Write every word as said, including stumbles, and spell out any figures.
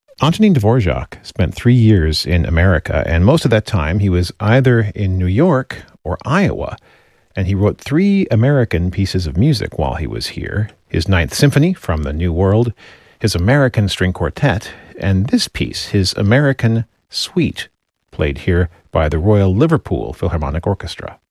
Antonin Dvorak spent three years in America, and most of that time he was either in New York or Iowa. And he wrote three American pieces of music while he was here: his Ninth Symphony from the New World, his American String Quartet, and this piece, his American Suite, played here by the Royal Liverpool Philharmonic Orchestra.